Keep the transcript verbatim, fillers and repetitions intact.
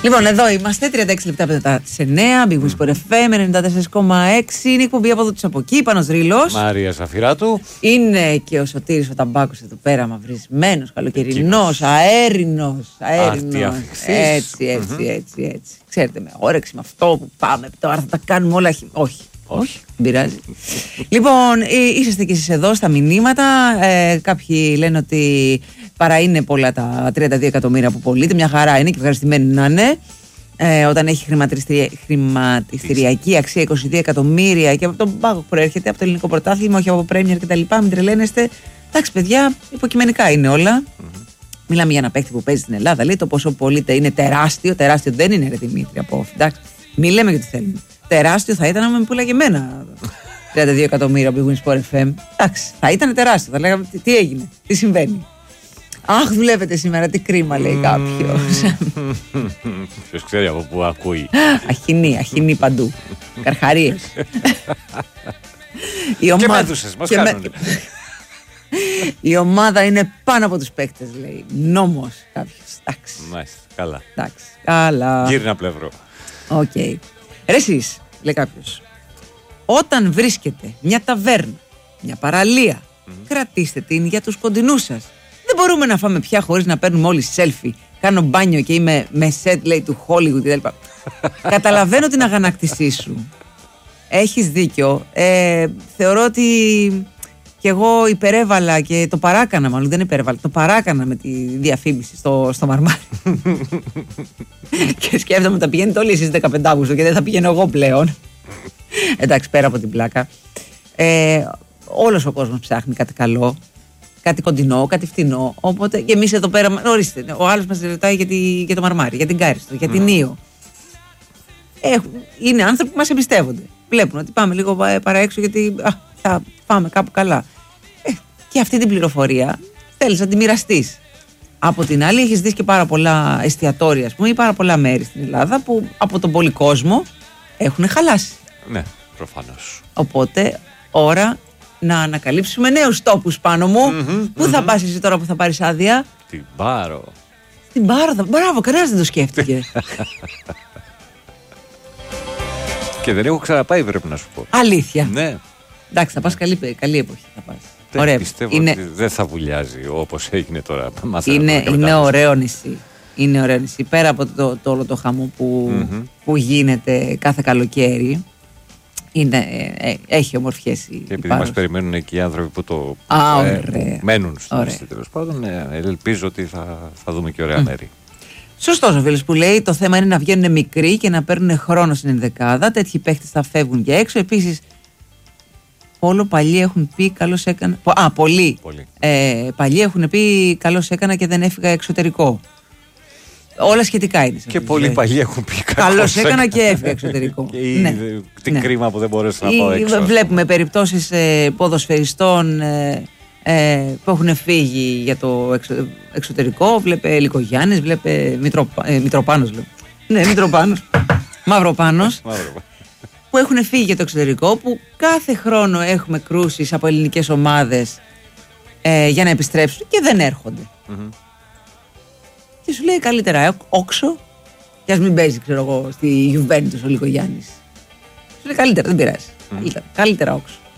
Λοιπόν, εδώ είμαστε, τριάντα έξι λεπτά μετά τις εννιά, Big Win Sport εφ εμ ενενήντα τέσσερα κόμμα έξι. Είναι η εκπομπή από εδώ τους από εκεί, Πάνος Ρήλος. Μαρία Ζαφυράτου. Είναι και ο Σωτήρης ο Ταμπάκος εδώ πέρα, μαυρισμένος, καλοκαιρινός, αέρινος. αέρινος. Έτσι, έτσι, mm-hmm. έτσι, έτσι. Ξέρετε, με όρεξη με αυτό που πάμε τώρα θα τα κάνουμε όλα. Όχι. Όχι, δεν πειράζει. Λοιπόν, είσαστε και εσείς εδώ στα μηνύματα. Ε, κάποιοι λένε ότι παρά είναι πολλά τα τριάντα δύο εκατομμύρια που πωλείται. Μια χαρά είναι και ευχαριστημένοι να είναι. Ε, όταν έχει χρηματιστηρια... χρηματιστηριακή αξία είκοσι δύο εκατομμύρια και από τον πάγο που προέρχεται, από το ελληνικό πρωτάθλημα, όχι από Πρέμιερ κτλ. Μην τρελαίνεστε. Εντάξει, παιδιά, υποκειμενικά είναι όλα. Mm-hmm. Μιλάμε για ένα παίκτη που παίζει στην Ελλάδα. Λέει το ποσό πωλείται είναι τεράστιο. Τεράστιο δεν είναι, ρε Δημήτρη, από όφη. Εντάξει, μην λέμε γιατί θέλουμε. Τεράστιο θα ήταν να με πουλάγε εμένα τριάντα δύο εκατομμύρια από Big Win Sport εφ εμ. Εντάξει, θα ήταν τεράστιο. Θα λέγαμε τι, τι έγινε, τι συμβαίνει. Αχ, δουλεύετε σήμερα, τι κρίμα, λέει κάποιος. Ποιος ξέρει από πού ακούει. Αχινή, αχινή παντού. Καρχαρίες. Και μέδουσες, μας κάνουν. Η ομάδα είναι πάνω από τους παίκτες, λέει. Νόμος κάποιος. Εντάξει. Μάλιστα, καλά. Εντάξει, καλά. Γύρνα πλευρό. Οκ. Okay. Ρε εσείς, λέει κάποιος, όταν βρίσκεται μια ταβέρνα, μια παραλία, mm-hmm. κρατήστε την για τους κοντινούς σας. Δεν μπορούμε να φάμε πια χωρίς να παίρνουμε όλοι selfie. Κάνω μπάνιο και είμαι με σετ, λέει, του Hollywood κτλ. Καταλαβαίνω την αγανάκτησή σου. Έχεις δίκιο. Ε, θεωρώ ότι κι εγώ υπερέβαλα και το παράκανα, μάλλον δεν υπερέβαλα, το παράκανα με τη διαφήμιση στο, στο Μαρμάρι. Και σκέφτομαι, τα πηγαίνετε όλοι εσείς δεκαπέντε Αυγούστου και δεν θα πηγαίνω εγώ πλέον. Εντάξει, πέρα από την πλάκα. Ε, όλος ο κόσμος ψάχνει κάτι καλό, κάτι κοντινό, κάτι φτηνό. Οπότε και εμείς εδώ πέρα, ορίστε, ο άλλος μας ρωτάει για, τη, για το Μαρμάρι, για την Κάριστο, για την Ήο. Ε, είναι άνθρωποι που μας εμπιστεύονται. Βλέπουν ότι πάμε λίγο παραέξω γιατί α, θα πάμε κάπου καλά. Ε, και αυτή την πληροφορία θέλεις να τη μοιραστείς. Από την άλλη, έχεις δει και πάρα πολλά εστιατόρια, ας πούμε, ή πάρα πολλά μέρη στην Ελλάδα που από τον πολύ κόσμο έχουν χαλάσει. Ναι, προφανώς. Οπότε, ώρα να ανακαλύψουμε νέους τόπους, πάνω μου. Mm-hmm, Πού mm-hmm. θα πας εσύ τώρα που θα πάρεις άδεια? Την Πάρο. Την Πάρο, θα... μπράβο, κανένας δεν το σκέφτηκε. Και δεν έχω ξαναπάει, πρέπει να σου πω. Αλήθεια. Ναι. Εντάξει, θα πας καλή, καλή εποχή. Θα πας. Δεν ωραία. Πιστεύω είναι... ότι δεν θα βουλιάζει όπως έγινε τώρα. Είναι, είναι ωραίο νησί. Είναι ωραίο νησί. Πέρα από το, το όλο το χαμό που, mm-hmm. που γίνεται κάθε καλοκαίρι. Είναι, ε, έχει ομορφιές η Και επειδή Πάρος. μας περιμένουν εκεί οι άνθρωποι που το Α, ε, που μένουν στο νησί, τέλος πάντων, ε, ελπίζω ότι θα, θα δούμε και ωραία mm. μέρη. Σωστός ο φίλος που λέει: το θέμα είναι να βγαίνουν μικροί και να παίρνουν χρόνο στην ενδεκάδα. Τέτοιοι παίχτες θα φεύγουν για έξω. Επίσης, όλο παλιοί έχουν πει καλώς έκανα. Α, πολλοί. Πολύ. Ε, παλιοί έχουν πει καλώς έκανα και δεν έφυγα εξωτερικό. Όλα σχετικά είναι. Και πολλοί παλιοί έχουν πει καλώς έκανα και έφυγα εξωτερικό. Και ναι. Τι ναι. κρίμα που δεν μπόρεσα να πάω έξω. Βλέπουμε περιπτώσεις ε, ποδοσφαιριστών ε, ε, που έχουν φύγει για το εξω, εξωτερικό. Βλέπε Λυκογιάννης, βλέπε Μητροπα, ε, Μητροπάνος. Βλέπε. Ναι, Μητροπάνος. Μαυροπάνος. Που έχουν φύγει για το εξωτερικό, που κάθε χρόνο έχουμε κρούσεις από ελληνικές ομάδες ε, για να επιστρέψουν και δεν έρχονται. Mm-hmm. Και σου λέει καλύτερα όξο, και ας μην παίζει, ξέρω εγώ, στη Juventus ο Λυκογιάννης. Σου λέει καλύτερα, δεν πειράζει. Mm-hmm. Καλύτερα, καλύτερα όξο.